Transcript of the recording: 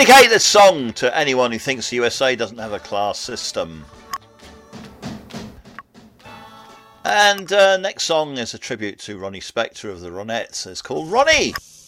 dedicate this song to anyone who thinks the USA doesn't have a class system. And next song is a tribute to Ronnie Spector of the Ronettes. It's called Ronnie.